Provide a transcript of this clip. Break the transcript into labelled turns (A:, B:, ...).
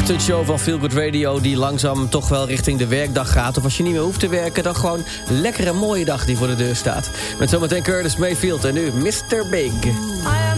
A: ochtendshow van Feel Good Radio die langzaam toch wel richting de werkdag gaat. Of als je niet meer hoeft te werken, dan gewoon lekker een mooie dag die voor de deur staat. Met zometeen Curtis Mayfield en nu Mr. Big.